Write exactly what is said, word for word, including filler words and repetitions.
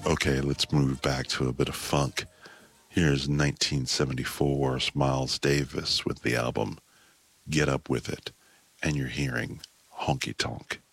Okay, let's move back to a bit of funk. Here's nineteen seventy-four's Miles Davis with the album Get Up With It, and you're hearing Honky Tonk.